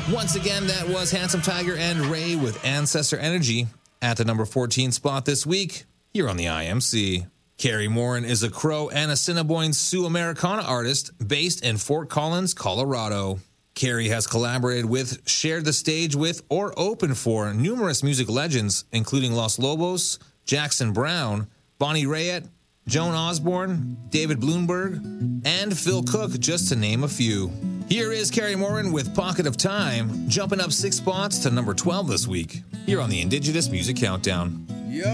Once again, that was Handsome Tiger and Ray with Ancestor Energy at the number 14 spot this week here on the IMC. Carrie Morin is a Crow and Assiniboine Sioux Americana artist based in Fort Collins, Colorado. Carrie has collaborated with, shared the stage with, or opened for numerous music legends, including Los Lobos, Jackson Browne, Bonnie Raitt, Joan Osborne, David Bloomberg, and Phil Cook, just to name a few. Here is Carrie Morin with Pocket of Time, jumping up 6 spots to number 12 this week, here on the Indigenous Music Countdown.